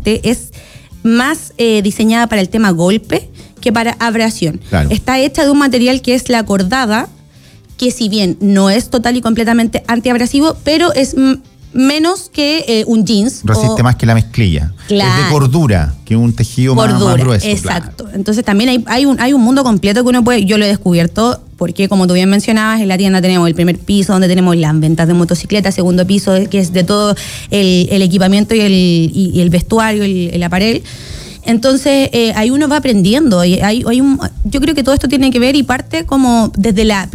este es más diseñada para el tema golpe que para abrasión. Claro. Está hecha de un material que es la cordada, que si bien no es total y completamente antiabrasivo, pero es menos que un jeans. Resiste más que la mezclilla. Claro. Es de cordura, que un tejido más grueso. Exacto. Claro. Entonces también hay un mundo completo que uno puede, yo lo he descubierto, porque como tú bien mencionabas, en la tienda tenemos el primer piso donde tenemos las ventas de motocicletas, segundo piso que es de todo el equipamiento y el vestuario, el aparel. Entonces ahí uno va aprendiendo. Yo creo que todo esto tiene que ver y parte como desde la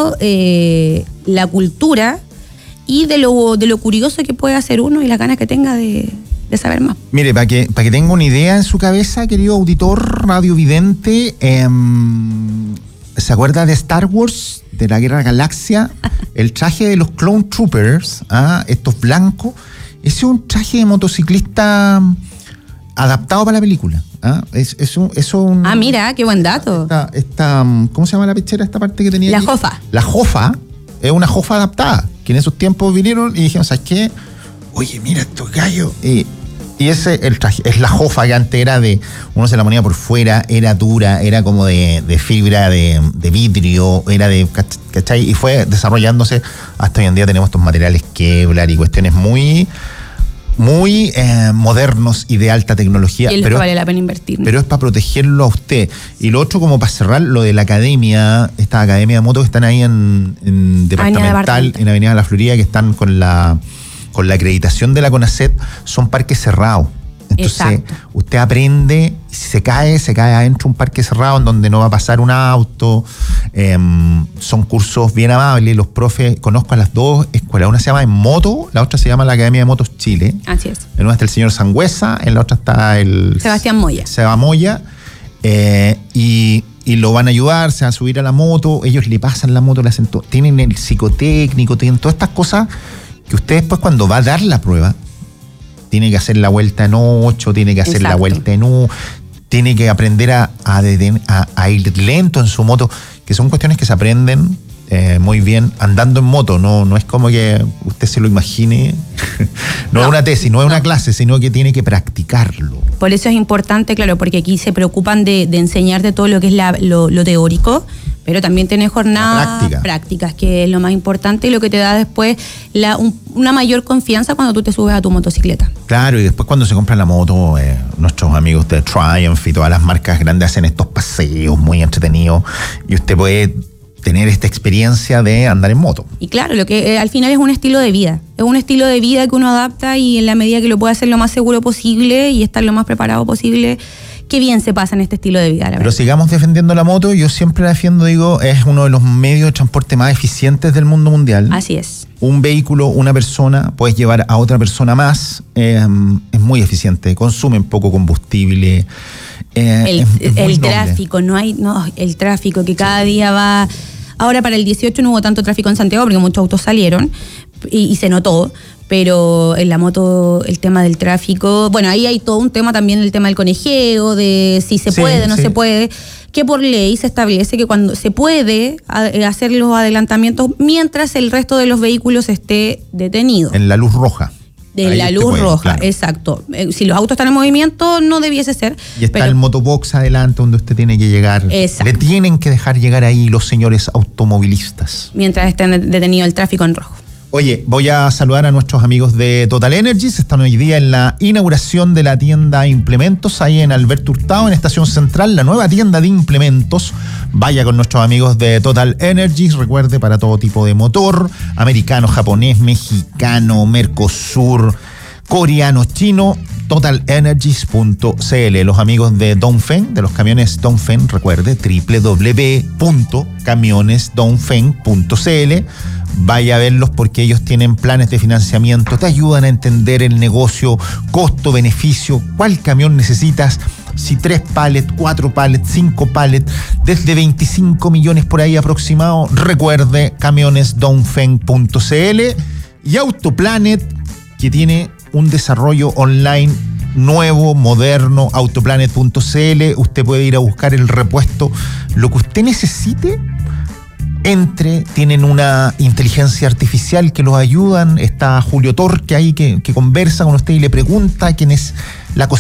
cultura y de lo curioso que puede hacer uno y las ganas que tenga de saber más. Mire, para que tenga una idea en su cabeza, querido auditor radiovidente, ¿se acuerda de Star Wars, de la Guerra de la Galaxia? El traje de los Clone Troopers, estos blancos, ese es un traje de motociclista adaptado para la película. Mira, qué buen dato. ¿Cómo se llama la pechera? Esta parte que tenía la aquí? jofa. La jofa es una jofa adaptada, que en esos tiempos vinieron y dijeron, ¿sabes qué? Oye, mira estos gallos. Y ese el traje, es la jofa que antes era uno se la ponía por fuera, era dura, era como de fibra, de vidrio, era de, ¿cachai? Y fue desarrollándose hasta hoy en día tenemos estos materiales Kevlar y cuestiones muy modernos y de alta tecnología. Y pero vale la pena invertir. Pero es para protegerlo a usted. Y lo otro, como para cerrar, lo de la academia, esta academia de motos que están ahí en Departamental, en Avenida de la Florida, que están con la acreditación de la CONACET, son parques cerrados. Entonces, exacto, usted aprende, si se cae adentro de un parque cerrado en donde no va a pasar un auto. Son cursos bien amables. Los profes, conozco a las dos escuelas. Una se llama En Moto, la otra se llama la Academia de Motos Chile. Así es. En una está el señor Sangüesa, en la otra está el Sebastián Moya. Seba Moya. Y lo van a ayudar, se van a subir a la moto. Ellos le pasan la moto, le hacen todo. Tienen el psicotécnico, tienen todas estas cosas que usted después, cuando va a dar la prueba, tiene que hacer la vuelta en 8, tiene que hacer exacto, la vuelta en U, tiene que aprender a ir lento en su moto, que son cuestiones que se aprenden muy bien andando en moto. No es como que usted se lo imagine. No es una tesis, no es una clase, sino que tiene que practicarlo. Por eso es importante, claro, porque aquí se preocupan de enseñarte todo lo que es lo teórico, pero también tenés jornadas prácticas, que es lo más importante y lo que te da después una mayor confianza cuando tú te subes a tu motocicleta. Claro, y después cuando se compra la moto, nuestros amigos de Triumph y todas las marcas grandes hacen estos paseos muy entretenidos y usted puede tener esta experiencia de andar en moto. Y claro, lo que al final es un estilo de vida. Es un estilo de vida que uno adapta y en la medida que lo puede hacer lo más seguro posible y estar lo más preparado posible, qué bien se pasa en este estilo de vida, la verdad. Pero sigamos defendiendo la moto. Yo siempre la defiendo, es uno de los medios de transporte más eficientes del mundo mundial. Así es. Un vehículo, una persona, puedes llevar a otra persona más. Es muy eficiente, consumen poco combustible. El tráfico, el tráfico que cada día va. Ahora para el 18 no hubo tanto tráfico en Santiago porque muchos autos salieron y se notó, pero en la moto el tema del tráfico, bueno, ahí hay todo un tema también, el tema del conejeo, de si se puede o no se puede, que por ley se establece que cuando se puede hacer los adelantamientos mientras el resto de los vehículos esté detenido. En la luz roja. De la luz roja, claro. Exacto. Si los autos están en movimiento, no debiese ser. Y está el motobox adelante donde usted tiene que llegar. Exacto. Le tienen que dejar llegar ahí los señores automovilistas. Mientras estén detenido el tráfico en rojo. Oye, voy a saludar a nuestros amigos de Total Energies. Están hoy día en la inauguración de la tienda Implementos, ahí en Alberto Hurtado, en Estación Central, la nueva tienda de implementos. Vaya con nuestros amigos de Total Energies. Recuerde, para todo tipo de motor, americano, japonés, mexicano, Mercosur, coreano, chino, totalenergies.cl. Los amigos de Dongfeng, de los camiones Dongfeng, recuerde, www.camionesdongfeng.cl. Vaya a verlos porque ellos tienen planes de financiamiento, te ayudan a entender el negocio, costo, beneficio, cuál camión necesitas, si 3 pallets, 4 pallets, 5 pallets, desde 25 millones por ahí aproximado. Recuerde, camionesdongfeng.cl y Autoplanet, que tiene un desarrollo online nuevo, moderno, autoplanet.cl. Usted puede ir a buscar el repuesto, lo que usted necesite. Tienen una inteligencia artificial que los ayudan. Está Julio Torque ahí que conversa con usted y le pregunta quién es la